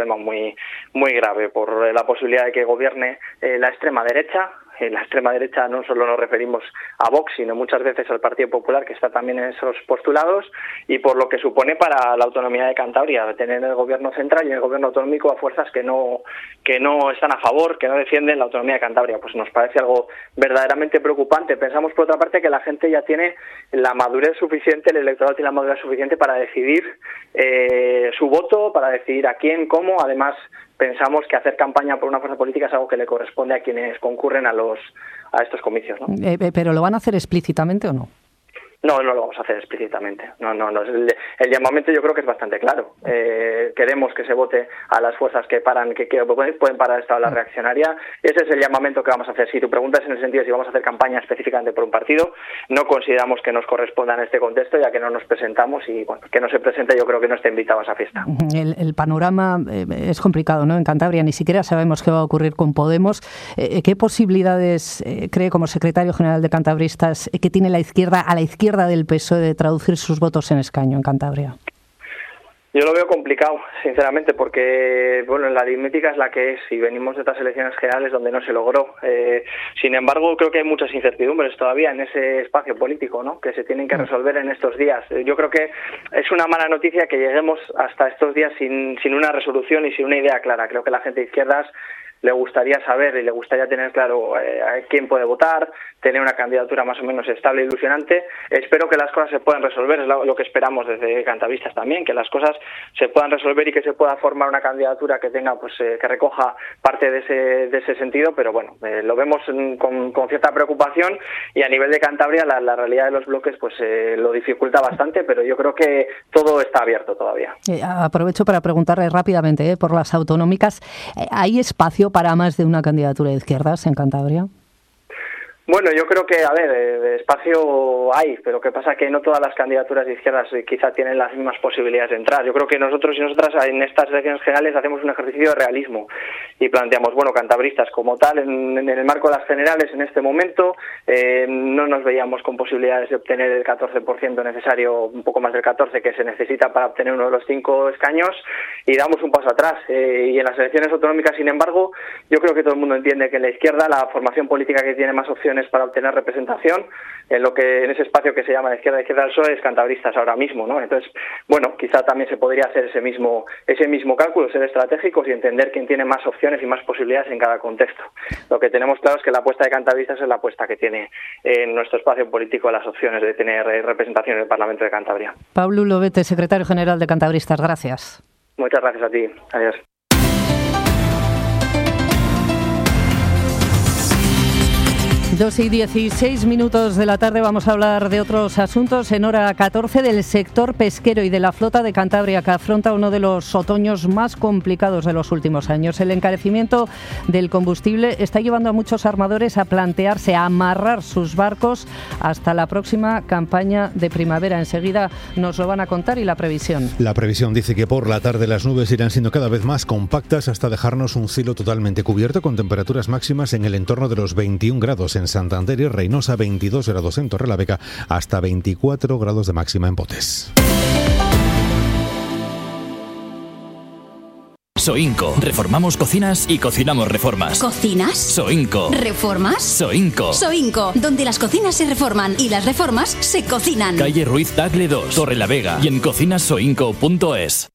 problema muy grave por la posibilidad de que gobierne la extrema derecha. En la extrema derecha no solo nos referimos a Vox, sino muchas veces al Partido Popular, que está también en esos postulados, y por lo que supone para la autonomía de Cantabria, tener en el gobierno central y en el gobierno autonómico a fuerzas que no están a favor, que no defienden la autonomía de Cantabria. Pues nos parece algo verdaderamente preocupante. Pensamos, por otra parte, que la gente ya tiene la madurez suficiente, el electorado tiene la madurez suficiente para decidir su voto, para decidir a quién, cómo. Además, pensamos que hacer campaña por una fuerza política es algo que le corresponde a quienes concurren a estos comicios, ¿no? ¿Pero lo van a hacer explícitamente o no? No lo vamos a hacer explícitamente. No. El llamamiento yo creo que es bastante claro. Queremos que se vote a las fuerzas que pueden parar esta ola reaccionaria. Ese es el llamamiento que vamos a hacer. Si tu pregunta es en el sentido de si vamos a hacer campaña específicamente por un partido, no consideramos que nos corresponda en este contexto, ya que no nos presentamos y que no se presente, yo creo que no está invitado a esa fiesta. El panorama es complicado, ¿no? En Cantabria ni siquiera sabemos qué va a ocurrir con Podemos. ¿Qué posibilidades cree, como secretario general de Cantabristas, que tiene la izquierda a la izquierda del PSOE de traducir sus votos en escaño en Cantabria? Yo lo veo complicado, sinceramente, porque la aritmética es la que es y venimos de otras elecciones generales donde no se logró. Sin embargo, creo que hay muchas incertidumbres todavía en ese espacio político, ¿no?, que se tienen que resolver en estos días. Yo creo que es una mala noticia que lleguemos hasta estos días sin una resolución y sin una idea clara. Creo que la gente de izquierdas le gustaría saber y le gustaría tener claro a quién puede votar, tener una candidatura más o menos estable e ilusionante. Espero que las cosas se puedan resolver, es lo que esperamos desde Cantabristas también, que las cosas se puedan resolver y que se pueda formar una candidatura que tenga, que recoja parte de ese sentido, pero lo vemos con cierta preocupación, y a nivel de Cantabria la realidad de los bloques lo dificulta bastante, pero yo creo que todo está abierto todavía. Aprovecho para preguntarle rápidamente por las autonómicas. ¿Hay espacio para más de una candidatura de izquierdas en Cantabria? Bueno, yo creo que, espacio hay, pero que pasa que no todas las candidaturas de izquierdas quizá tienen las mismas posibilidades de entrar. Yo creo que nosotros y nosotras en estas elecciones generales hacemos un ejercicio de realismo y planteamos, Cantabristas como tal, en el marco de las generales en este momento, no nos veíamos con posibilidades de obtener el 14% necesario, un poco más del 14% que se necesita para obtener uno de los 5 escaños, y damos un paso atrás. Y en las elecciones autonómicas, sin embargo, yo creo que todo el mundo entiende que en la izquierda la formación política que tiene más opciones para obtener representación en ese espacio que se llama la izquierda del PSOE es Cantabristas ahora mismo, ¿no? Entonces, quizá también se podría hacer ese mismo cálculo, ser estratégicos y entender quién tiene más opciones y más posibilidades en cada contexto. Lo que tenemos claro es que la apuesta de Cantabristas es la apuesta que tiene en nuestro espacio político las opciones de tener representación en el Parlamento de Cantabria. Pablo Lobete, secretario general de Cantabristas, gracias. Muchas gracias a ti. Adiós. 2:16 de la tarde vamos a hablar de otros asuntos. En hora 14 del sector pesquero y de la flota de Cantabria, que afronta uno de los otoños más complicados de los últimos años. El encarecimiento del combustible está llevando a muchos armadores a plantearse amarrar sus barcos hasta la próxima campaña de primavera. Enseguida nos lo van a contar. Y la previsión. La previsión dice que por la tarde las nubes irán siendo cada vez más compactas hasta dejarnos un cielo totalmente cubierto, con temperaturas máximas en el entorno de los 21 grados en Santander y Reynosa, 22 grados en Torrelavega, hasta 24 grados de máxima en Potes. Soinco. Reformamos cocinas y cocinamos reformas. ¿Cocinas? Soinco. ¿Reformas? Soinco. Soinco, donde las cocinas se reforman y las reformas se cocinan. Calle Ruiz Tagle 2, Torrelavega, y en cocinasoinco.es.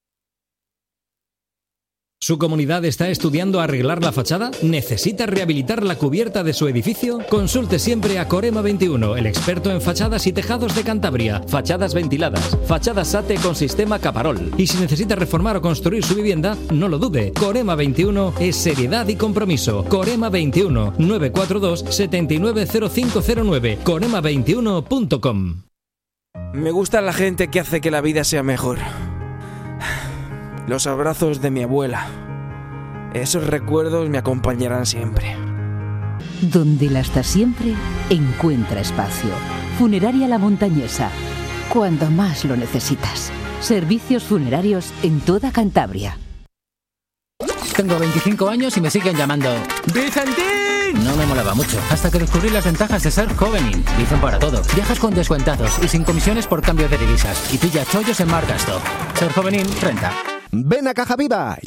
¿Su comunidad está estudiando arreglar la fachada? ¿Necesita rehabilitar la cubierta de su edificio? Consulte siempre a Corema 21, el experto en fachadas y tejados de Cantabria. Fachadas ventiladas, fachadas SATE con sistema Caparol. Y si necesita reformar o construir su vivienda, no lo dude. Corema 21 es seriedad y compromiso. Corema 21, 942 790509. corema21.com. Me gusta la gente que hace que la vida sea mejor. Los abrazos de mi abuela. Esos recuerdos me acompañarán siempre. Donde la hasta siempre encuentra espacio. Funeraria La Montañesa. Cuando más lo necesitas. Servicios funerarios en toda Cantabria. Tengo 25 años y me siguen llamando ¡Vicentín! No me molaba mucho, hasta que descubrí las ventajas de ser Jovenin. Dicen para todo. Viajas con descuentados y sin comisiones por cambio de divisas. Y pilla chollos en Margasto. Ser Jovenin renta. Ven a Caja Viva